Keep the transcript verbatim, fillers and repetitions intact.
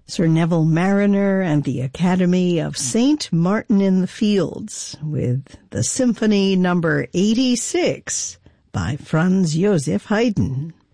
Sir Neville Marriner and the Academy of Saint Martin in the Fields with the Symphony number eighty-six by Franz Joseph Haydn.